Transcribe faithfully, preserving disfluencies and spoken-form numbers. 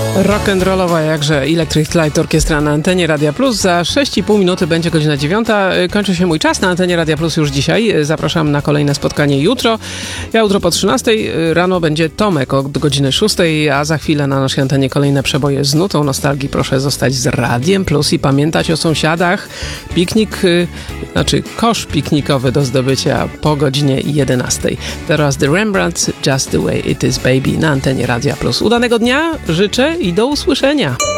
Rock'n'rollowa jakże Electric Light Orchestra na antenie Radia Plus. Za sześć i pół minuty będzie godzina dziewiąta. Kończy się mój czas na antenie Radia Plus już dzisiaj. Zapraszam na kolejne spotkanie jutro. Ja jutro po trzynastej. Rano będzie Tomek od godziny szóstej, a za chwilę na naszej antenie kolejne przeboje z nutą nostalgii. Proszę zostać z Radiem Plus i pamiętać o sąsiadach. Piknik, znaczy kosz piknikowy do zdobycia po godzinie jedenastej. Teraz The Rembrandts, Just the Way It Is Baby na antenie Radia Plus. Udanego dnia życzę i do usłyszenia.